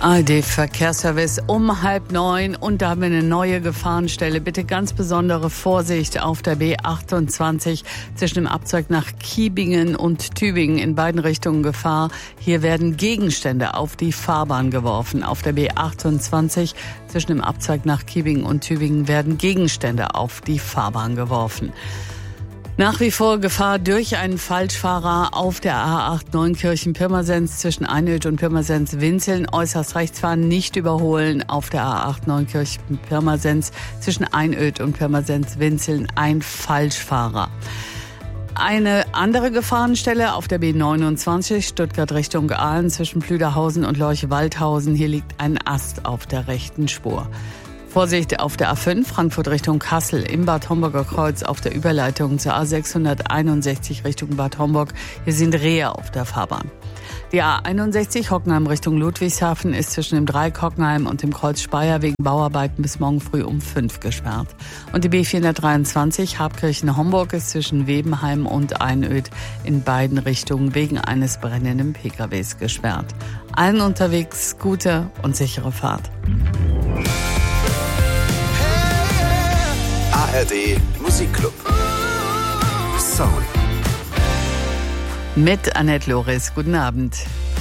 ARD-Verkehrsservice um 8:30 und da haben wir eine neue Gefahrenstelle. Bitte ganz besondere Vorsicht auf der B28 zwischen dem Abzweig nach Kiebingen und Tübingen. In beiden Richtungen Gefahr. Hier werden Gegenstände auf die Fahrbahn geworfen. Auf der B28 zwischen dem Abzweig nach Kiebingen und Tübingen werden Gegenstände auf die Fahrbahn geworfen. Nach wie vor Gefahr durch einen Falschfahrer auf der A8 Neunkirchen-Pirmasens zwischen Einöd und Pirmasens-Winzeln. Äußerst rechts fahren, nicht überholen. Auf der A8 Neunkirchen-Pirmasens zwischen Einöd und Pirmasens-Winzeln ein Falschfahrer. Eine andere Gefahrenstelle auf der B29 Stuttgart Richtung Aalen zwischen Plüderhausen und Lorch-Waldhausen. Hier liegt ein Ast auf der rechten Spur. Vorsicht auf der A5 Frankfurt Richtung Kassel im Bad Homburger Kreuz auf der Überleitung zur A661 Richtung Bad Homburg. Hier sind Rehe auf der Fahrbahn. Die A61 Hockenheim Richtung Ludwigshafen ist zwischen dem Dreieck Hockenheim und dem Kreuz Speyer wegen Bauarbeiten bis morgen früh um 5 gesperrt. Und die B423 Habkirchen-Homburg ist zwischen Webenheim und Einöd in beiden Richtungen wegen eines brennenden PKWs gesperrt. Allen unterwegs gute und sichere Fahrt. ARD Musikclub Soul mit Annette Loris. Guten Abend.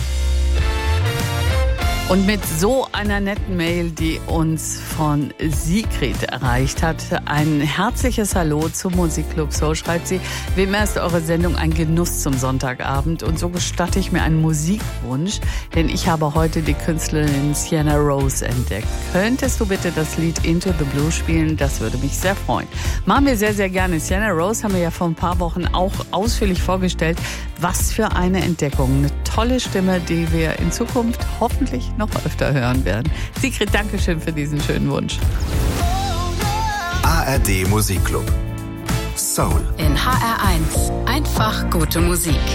Und mit so einer netten Mail, die uns von Sigrid erreicht hat. Ein herzliches Hallo zum Musikclub Soul, schreibt sie. Wie immer ist eure Sendung ein Genuss zum Sonntagabend. Und so gestatte ich mir einen Musikwunsch, denn ich habe heute die Künstlerin Sienna Rose entdeckt. Könntest du bitte das Lied Into the Blue spielen? Das würde mich sehr freuen. Machen wir sehr, sehr gerne. Sienna Rose haben wir ja vor ein paar Wochen auch ausführlich vorgestellt. Was für eine Entdeckung. Eine tolle Stimme, die wir in Zukunft hoffentlich noch öfter hören werden. Sigrid, danke schön für diesen schönen Wunsch. ARD Musikclub Soul in HR1. Einfach gute Musik.